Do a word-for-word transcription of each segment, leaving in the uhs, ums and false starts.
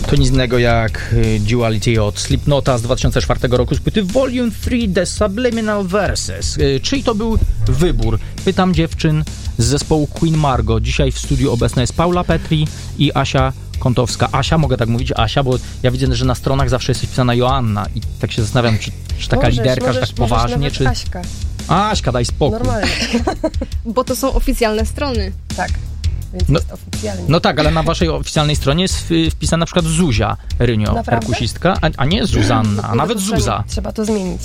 To nic innego jak Duality od Slipknota z dwa tysiące czwartego roku z płyty Volume trzy The Subliminal Verses. Czyj to był wybór? Pytam dziewczyn z zespołu Queen Margot. Dzisiaj w studiu obecna jest Paula Petri i Asia Kątowska. Asia, mogę tak mówić? Asia, bo ja widzę, że na stronach zawsze jest pisana Joanna i tak się zastanawiam, czy, czy taka możesz, liderka, możesz, że tak poważnie, czy... Aśka. Aśka, daj spokój. Normalnie. Bo to są oficjalne strony. Tak. Więc No, jest oficjalnie. no tak, ale na waszej oficjalnej stronie jest wpisana na przykład Zuzia Rynio, Naprawdę? perkusistka, a, a nie Zuzanna, a nawet Zuza. Trzeba to zmienić.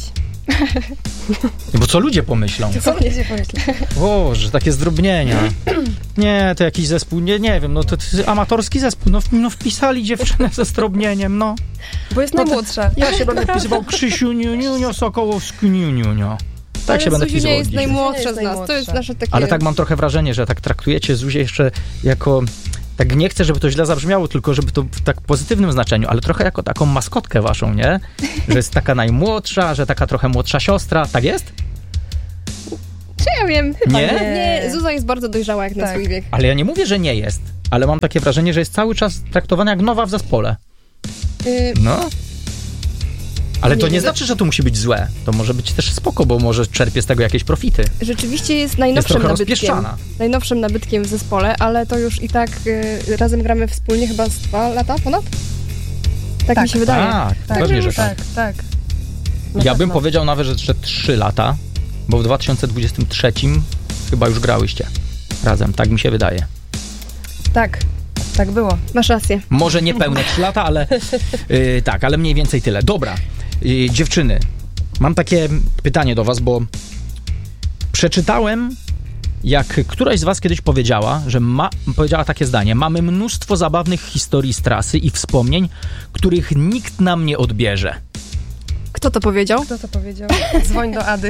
Bo co ludzie pomyślą? Co ludzie pomyślą? Boże, takie zdrobnienia. Nie, to jakiś zespół, nie, nie wiem, no to, to amatorski zespół, no, no wpisali dziewczynę ze zdrobnieniem, no. Bo jest No to- najmłodsza. Ja się będę wpisywał Krzysiu Niuniunio, Sokołowski Niuniunio. Tak Ale się będę Zuzi wpisywał. nie jest od dzisiaj. najmłodsza Jest z nas. To jest najmłodsza. nasze takie... Ale tak mam trochę wrażenie, że tak traktujecie Zuzię jeszcze jako... Tak nie chcę, żeby to źle zabrzmiało, tylko żeby to w tak pozytywnym znaczeniu, ale trochę jako taką maskotkę waszą, nie? Że jest taka najmłodsza, że taka trochę młodsza siostra. Tak jest? Czy ja wiem? Chyba Nie? nie. Nie, Zuza jest bardzo dojrzała jak na Tak. swój wiek. Ale ja nie mówię, że nie jest. Ale mam takie wrażenie, że jest cały czas traktowana jak nowa w zespole. Y, No. Ale to Nie nie wiem. znaczy, że to musi być złe. To może być też spoko, bo może czerpie z tego jakieś profity. rzeczywiście jest Jest najnowszym trochę nabytkiem. rozpieszczana. Najnowszym nabytkiem w zespole, ale to już i tak y, razem gramy wspólnie chyba z dwa lata ponad? Tak, Tak. mi się wydaje. Tak, Tak, pewnie, że tak. tak, tak. Na Ja bym pewno. powiedział nawet, że, że trzy lata, bo w dwa tysiące dwudziestym trzecim chyba już grałyście razem, tak mi się wydaje. Tak, tak było. Masz rację. Może nie pełne trzy lata, ale yy, tak, ale mniej więcej tyle. Dobra, yy, dziewczyny, mam takie pytanie do was, bo przeczytałem, jak któraś z was kiedyś powiedziała, że ma, powiedziała takie zdanie: mamy mnóstwo zabawnych historii z trasy i wspomnień, których nikt nam nie odbierze. Kto to powiedział? Kto to powiedział? Dzwoń do Ady.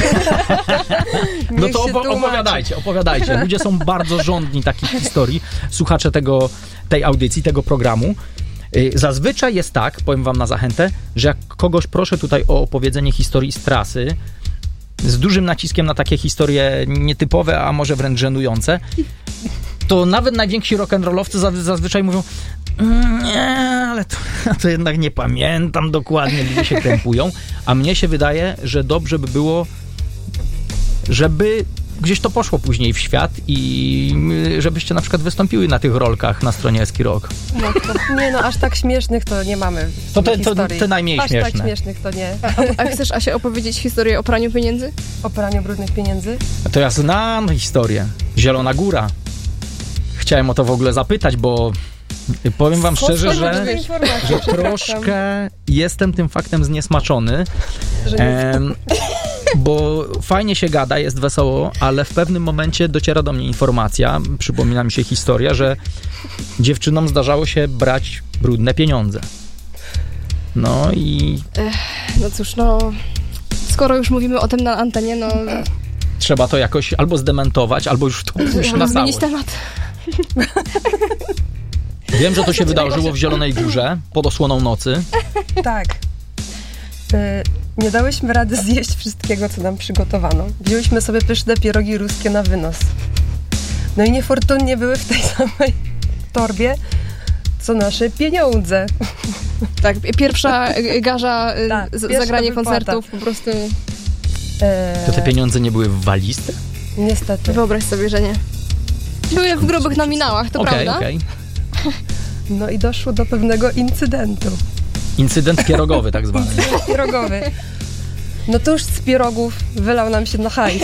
No Niech to się opo- tłumaczy. opowiadajcie, opowiadajcie. Ludzie są bardzo żądni takich historii, słuchacze tego, tej audycji, tego programu. Yy, Zazwyczaj jest tak, powiem wam na zachętę, że jak kogoś proszę tutaj o opowiedzenie historii z trasy, z dużym naciskiem na takie historie nietypowe, a może wręcz żenujące, to nawet najwięksi rock'n'rollowcy za- zazwyczaj mówią: "Mm, nie, ale to, to jednak nie pamiętam dokładnie", ludzie się krępują, a mnie się wydaje, że dobrze by było, żeby gdzieś to poszło później w świat i y, żebyście na przykład wystąpiły na tych rolkach na stronie Eski Rock. No, to, nie no, aż tak śmiesznych to nie mamy w To te- sumie to historii. te najmniej aż śmieszne. tak śmiesznych to nie. A chcesz, Asia, opowiedzieć historię o praniu pieniędzy? O praniu brudnych pieniędzy. To ja znam historię. Zielona Góra. Chciałem o to w ogóle zapytać, bo powiem wam szczerze, Skąd że, takie informacje? że Przepraszam, troszkę jestem tym faktem zniesmaczony, że nie em, bo fajnie się gada, jest wesoło, ale w pewnym momencie dociera do mnie informacja, przypomina mi się historia, że dziewczynom zdarzało się brać brudne pieniądze. No i No cóż, no... Skoro już mówimy o tym na antenie, no... trzeba to jakoś albo zdementować, albo już to pójść na Żeby zmienić całość. temat. Wiem, że to się wydarzyło w Zielonej Górze pod osłoną nocy. Tak. Y, nie dałyśmy rady zjeść wszystkiego, co nam przygotowano. Wzięłyśmy sobie pyszne pierogi ruskie na wynos. No i niefortunnie były w tej samej torbie, co nasze pieniądze. Tak, pierwsza y, garza, y, Tak, z- pierwsza zagranie wypłata. koncertów, po prostu E, To te pieniądze nie były w walizce? Niestety. wyobraź sobie, że nie. Były w grubych nominałach, to Okej, prawda? okej. No i doszło do pewnego incydentu. Incydent pierogowy tak zwany. Pierogowy. No to już z pierogów wylał nam się na hajs.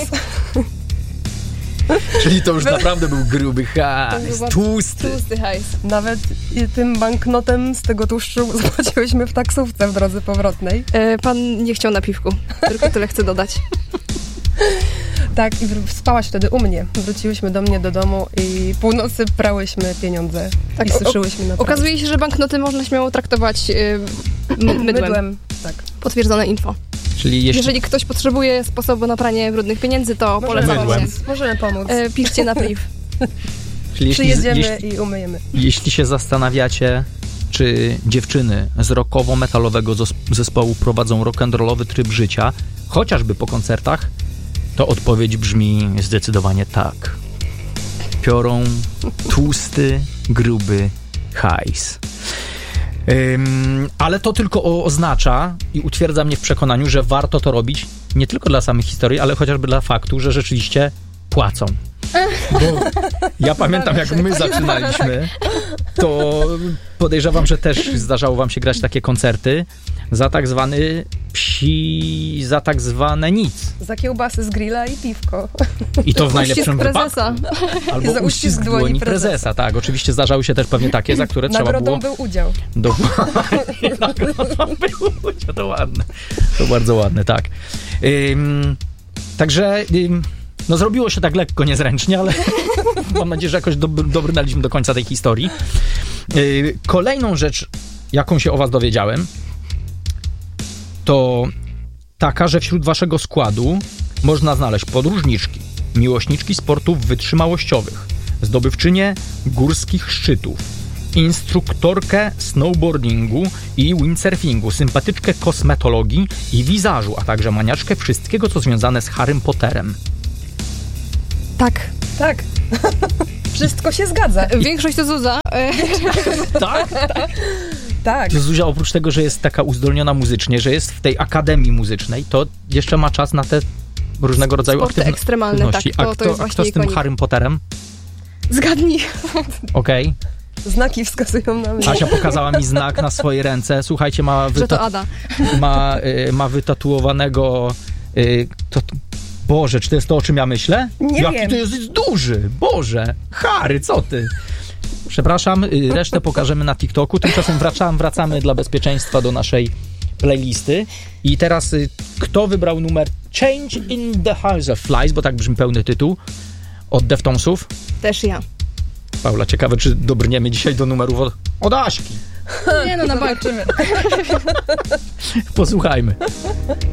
Czyli to już naprawdę był gruby hajs, był tłusty. Tłusty hajs. Nawet i tym banknotem z tego tłuszczu zapłaciłyśmy w taksówce w drodze powrotnej. E, pan nie chciał na piwku, tylko tyle chcę dodać. Tak, i wr- spałaś wtedy u mnie. Wróciłyśmy do mnie do domu i północy prałyśmy pieniądze Tak, i o- suszyłyśmy na praniu. Okazuje się, że banknoty można śmiało traktować y, m- mydłem. Mydłem. Tak. Potwierdzone info. Czyli jeśli, Jeżeli ktoś potrzebuje sposobu na pranie brudnych pieniędzy, to polecam Mydłem. się. Możemy pomóc. E, piszcie na priv. czyli jeśli, Przyjedziemy jeśli, i umyjemy. jeśli się zastanawiacie, czy dziewczyny z rockowo-metalowego zos- zespołu prowadzą rock'n'rollowy tryb życia, chociażby po koncertach, to odpowiedź brzmi zdecydowanie tak. Piorą tłusty, gruby hajs. Ym, ale to tylko o, oznacza i utwierdza mnie w przekonaniu, że warto to robić nie tylko dla samych historii, ale chociażby dla faktu, że rzeczywiście płacą. Bo ja pamiętam, jak my zaczynaliśmy, to podejrzewam, że też zdarzało wam się grać takie koncerty za tak zwany psi, za tak zwane nic. Za kiełbasy z grilla i piwko. I to w najlepszym prezesa. wypadku. Albo Za uścisk dłoni prezesa. prezesa. Tak, oczywiście zdarzały się też pewnie takie, za które trzeba Nagrodą było... był udział. Dokładnie, nagrodą był udział. To ładne. To bardzo ładne, tak. Ym, także... Ym, No zrobiło się tak lekko, niezręcznie, ale mam nadzieję, że jakoś dob- dobrnęliśmy do końca tej historii. Yy, kolejną rzecz, jaką się o was dowiedziałem, to taka, że wśród waszego składu można znaleźć podróżniczki, miłośniczki sportów wytrzymałościowych, zdobywczynię górskich szczytów, instruktorkę snowboardingu i windsurfingu, sympatyczkę kosmetologii i wizażu, a także maniaczkę wszystkiego, co związane z Harrym Potterem. Tak. Tak. Wszystko się zgadza. Większość to Zuza. Tak? Tak. Zuzia oprócz tego, że jest taka uzdolniona muzycznie, że jest w tej akademii muzycznej, to jeszcze ma czas na te różnego rodzaju Sporty aktywno- ekstremalne, aktywności. tak, to- a to kto, jest a kto właśnie z tym ikonik. Harrym Potterem? Zgadnij. Okej. Znaki wskazują na mnie. Asia pokazała mi znak na swojej ręce. Słuchajcie, ma, Że to wyta- Ada. ma, y, ma wytatuowanego... Y, to, Boże, czy to jest to, o czym ja myślę? Nie Jaki wiem. to jest duży! Boże! Harry, co ty? Przepraszam, y, resztę pokażemy na TikToku. Tymczasem wracamy, wracamy dla bezpieczeństwa do naszej playlisty. I teraz y, kto wybrał numer Change in the House of Flies, bo tak brzmi pełny tytuł, od Deftonesów? Też ja. Paula, ciekawe, czy dobrniemy dzisiaj do numerów od, od Aśki. Nie no, na bank. Zobaczymy. Posłuchajmy.